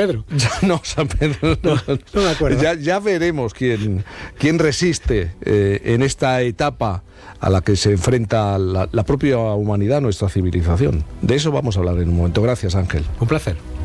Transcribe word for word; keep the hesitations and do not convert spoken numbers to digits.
Pedro. Ya, no, San Pedro. No, no, no me acuerdo. Ya, ya veremos quién, quién resiste eh, en esta etapa a la que se enfrenta la, la propia humanidad, nuestra civilización. De eso vamos a hablar en un momento. Gracias, Ángel. Un placer.